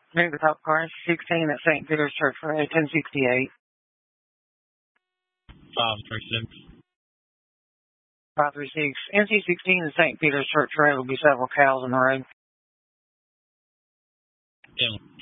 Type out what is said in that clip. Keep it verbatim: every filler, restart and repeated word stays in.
Maybe the top car, sixteen at Saint Peter's Church Road, ten sixty-eight. five three six. five three six. N C sixteen at Saint Peter's Church Road will be several cows in the road. Yeah.